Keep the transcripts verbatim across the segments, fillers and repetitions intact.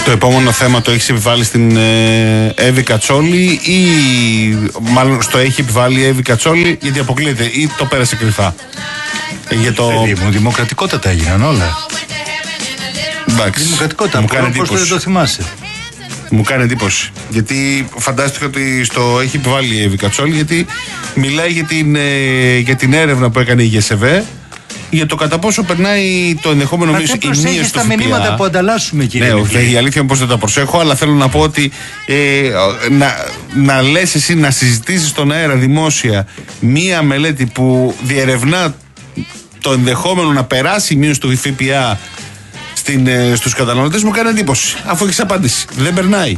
Το επόμενο θέμα το έχει επιβάλει στην ε, Εύη Κατσόλη ή μάλλον στο έχει επιβάλει η Εύη Κατσόλη γιατί αποκλείεται ή το πέρασε κρυφά? Ε, για το... Παιδί μου, δημοκρατικότατα έγιναν όλα. Εντάξει, δημοκρατικότητα, μου κάνει εντύπωση. Δεν το θυμάσαι. Μου κάνει εντύπωση. Γιατί φαντάστηκα ότι στο έχει επιβάλει η Εύη Κατσόλη, γιατί μιλάει για την, ε, για την έρευνα που έκανε η ΓΕΣΕΒΕ για το κατά πόσο περνάει το ενδεχόμενο μείωση η μείωση του τα μηνύματα που ανταλλάσσουμε, κύριε. Ναι, όχι, η αλήθεια είναι πως δεν τα προσέχω, αλλά θέλω να πω ότι ε, να, να λες εσύ να συζητήσεις στον αέρα δημόσια μία μελέτη που διερευνά το ενδεχόμενο να περάσει η μείωση του ΦΠΑ στην, ε, στους καταναλωτές, μου κάνει εντύπωση. Αφού έχεις απάντηση. Δεν περνάει.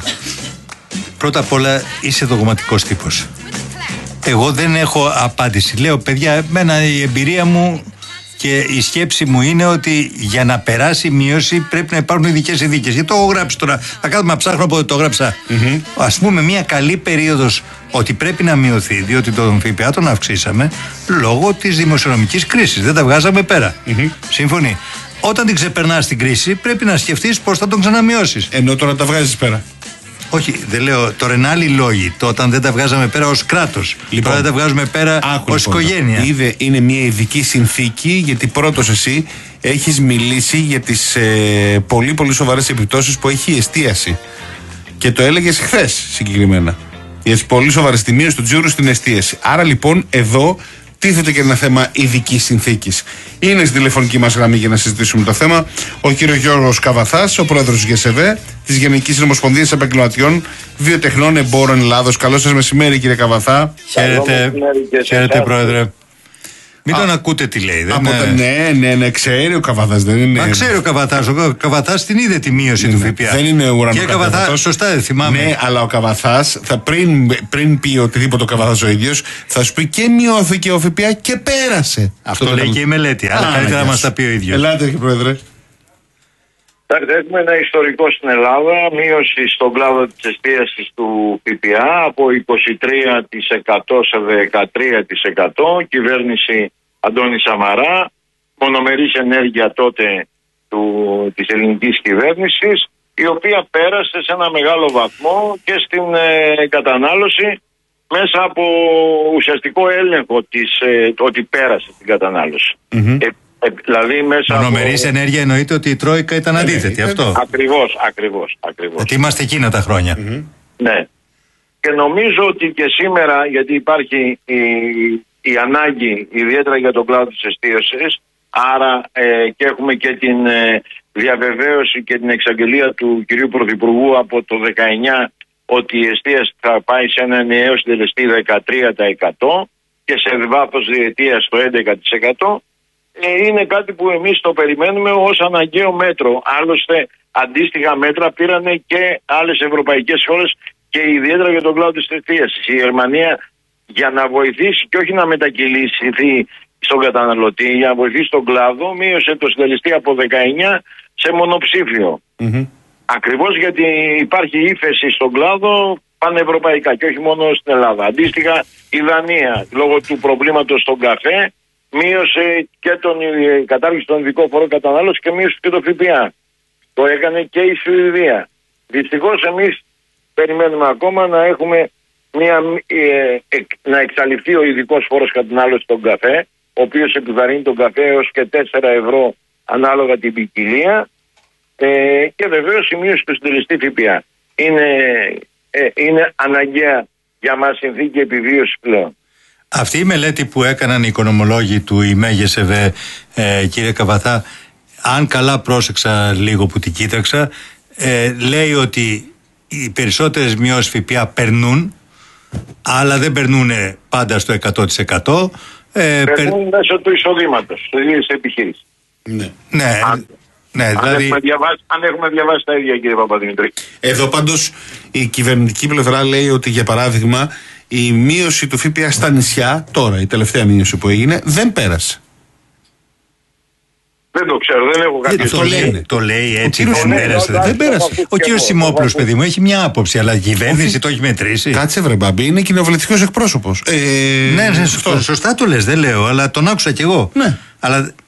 Πρώτα απ' όλα είσαι δογματικός τύπος. Εγώ δεν έχω απάντηση. Λέω, παιδιά, εμένα η εμπειρία μου και η σκέψη μου είναι ότι για να περάσει η μείωση πρέπει να υπάρχουν ειδικές συνθήκες. Γιατί το έχω γράψει τώρα. Θα κάτσουμε να ψάχνω από το γράψα. Mm-hmm. Ας πούμε, μια καλή περίοδος ότι πρέπει να μειωθεί, διότι τον ΦΠΑ τον αυξήσαμε λόγω της δημοσιονομικής κρίσης. Δεν τα βγάζαμε πέρα. Mm-hmm. Σύμφωνοι. Όταν την ξεπερνάς την κρίση, πρέπει να σκεφτείς πώς θα τον ξαναμειώσεις. Ενώ τώρα τα βγάζεις πέρα. Όχι, δεν λέω. Τώρα είναι άλλοι λόγοι. Το όταν δεν τα βγάζαμε πέρα ως κράτος. Λοιπόν, τώρα δεν τα βγάζουμε πέρα ως λοιπόν, οικογένεια. Είδε, είναι μια ειδική συνθήκη, γιατί πρώτος εσύ έχεις μιλήσει για τις ε, πολύ πολύ σοβαρές επιπτώσεις που έχει η εστίαση. Και το έλεγες χθες συγκεκριμένα. Για τις πολύ σοβαρές τιμίες του τζίρου στην εστίαση. Άρα λοιπόν εδώ τίθεται και ένα θέμα ειδικής συνθήκης. Είναι στη τηλεφωνική μας γραμμή για να συζητήσουμε το θέμα ο κύριος Γιώργος Καβαθάς, ο πρόεδρος της ΓΕΣΕΒΕ, της Γενικής Ομοσπονδίας Επαγγελματιών Βιοτεχνών Εμπόρων Ελλάδος. Καλό σας μεσημέρι, κύριε Καβαθά. Χαίρετε, χαίρετε πρόεδρε. Μην τον ακούτε τι λέει. Δεν από είναι... τα, ναι, ναι, ναι, ξέρει ο Καβαθάς, δεν είναι. Μα ξέρει ο Καβαθάς. Ο Καβαθάς την είδε τη μείωση είναι, του ΦΠΑ. Δεν είναι ουρανό. Και Καβαθά, σωστά, δεν θυμάμαι. Ναι, αλλά ο Καβαθάς θα πριν, πριν πει οτιδήποτε ο Καβαθάς ο ίδιος, θα σου πει και μειώθηκε ο ΦΠΑ και πέρασε. Αυτό, Αυτό λέει και η μελέτη. Αλλά καλύτερα να μας τα πει ο ίδιος. Ελάτε, κύριε πρόεδρε. Έχουμε ένα ιστορικό στην Ελλάδα, μείωση στον κλάδο της εστίασης του ΦΠΑ από είκοσι τρία τοις εκατό σε δεκατρία τοις εκατό, κυβέρνηση Αντώνη Σαμαρά, μονομερής ενέργεια τότε του, της ελληνικής κυβέρνησης, η οποία πέρασε σε ένα μεγάλο βαθμό και στην ε, κατανάλωση μέσα από ουσιαστικό έλεγχο της, ε, ότι πέρασε την κατανάλωση. Mm-hmm. Ε, Ε, δηλαδή μέσα μονομερής από... ενέργεια εννοείται ότι η Τρόικα ήταν αντίθετη, ε, αυτό. Ακριβώς, ακριβώς, ακριβώς. Γιατί είμαστε εκείνα τα χρόνια. Mm-hmm. Ναι. Και νομίζω ότι και σήμερα, γιατί υπάρχει η, η ανάγκη, ιδιαίτερα για τον κλάδο της εστίασης, άρα ε, και έχουμε και την ε, διαβεβαίωση και την εξαγγελία του κυρίου Πρωθυπουργού από το δεκαεννιά ότι η εστίαση θα πάει σε ένα νέο συντελεστή δεκατρία τοις εκατό και σε βάθος διετίας το έντεκα τοις εκατό. Είναι κάτι που εμείς το περιμένουμε ως αναγκαίο μέτρο. Άλλωστε αντίστοιχα μέτρα πήραν και άλλες ευρωπαϊκές χώρες και ιδιαίτερα για τον κλάδο της εστίασης. Η Γερμανία, για να βοηθήσει και όχι να μετακυλήσει στον καταναλωτή, για να βοηθήσει τον κλάδο, μείωσε το συντελεστή από δεκαεννιά σε μονοψήφιο. Mm-hmm. Ακριβώς γιατί υπάρχει ύφεση στον κλάδο πανευρωπαϊκά και όχι μόνο στην Ελλάδα. Αντίστοιχα η Δανία, λόγω του προβλήματος στον καφέ, μείωσε και τον κατάργηση των ειδικών φόρων κατανάλωση και μείωσε και το ΦΠΑ. Το έκανε και η Σουηδία. Δυστυχώς εμείς περιμένουμε ακόμα να έχουμε μια, ε, ε, να εξαλειφθεί ο ειδικός φόρος κατανάλωση στον καφέ, ο οποίος επιβαρύνει τον καφέ έως και τέσσερα ευρώ ανάλογα την ποικιλία, ε, και βεβαίως η μείωση του συντελεστή ΦΠΑ. Είναι, ε, είναι αναγκαία για μας συνθήκη επιβίωσης πλέον. Αυτή η μελέτη που έκαναν οι οικονομολόγοι του ΙΜΕΓΕΣΕΒΕ, ε, κύριε Καβαθά, αν καλά πρόσεξα λίγο που την κοίταξα, ε, λέει ότι οι περισσότερες μειώσεις ΦΠΑ περνούν, αλλά δεν περνούν πάντα στο εκατό τοις εκατό. Ε, περνούν περ... μέσω του εισοδήματος, της ίδιας επιχείρησης. Ναι, ναι. Αν, ναι αν, δηλαδή... έχουμε διαβάσει, αν έχουμε διαβάσει τα ίδια, κύριε Παπαδημητρή. Εδώ πάντως η κυβερνητική πλευρά λέει ότι, για παράδειγμα, η μείωση του ΦΠΑ στα νησιά, τώρα η τελευταία μείωση που έγινε, δεν πέρασε. Δεν το ξέρω, δεν έχω κάποιο. Το λέει, το λέει έτσι, δεν πέρασε. Δεν πέρασε. Ο κύριος Σιμόπουλος, παιδί μου, έχει μια άποψη, αλλά η κυβέρνηση το έχει μετρήσει. Κάτσε βρε μπαμπή, είναι κοινοβουλευτικός εκπρόσωπος. Ε, ναι, ναι, σωστά το λες, δεν λέω, αλλά τον άκουσα κι εγώ. Ναι. Αλλά